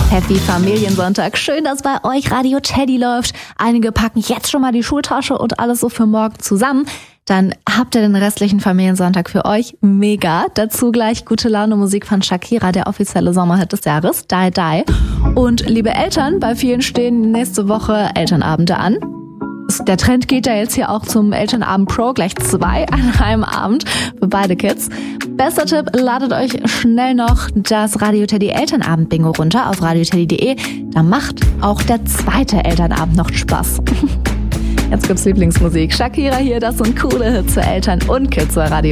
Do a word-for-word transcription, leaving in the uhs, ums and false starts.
Happy Familiensonntag. Schön, dass bei euch Radio Teddy läuft. Einige packen jetzt schon mal die Schultasche und alles so für morgen zusammen. Dann habt ihr den restlichen Familiensonntag für euch. Mega. Dazu gleich gute Laune Musik von Shakira, der offizielle Sommerhit des Jahres. Die Die. Und liebe Eltern, bei vielen stehen nächste Woche Elternabende an. Der Trend geht ja jetzt hier auch zum Elternabend Pro, gleich zwei an einem Abend für beide Kids. Bester Tipp, ladet euch schnell noch das Radio Teddy Elternabend Bingo runter auf radio teddy punkt de. Da macht auch der zweite Elternabend noch Spaß. Jetzt gibt's Lieblingsmusik. Shakira hier, das sind coole Hits für Eltern und Kids bei Radio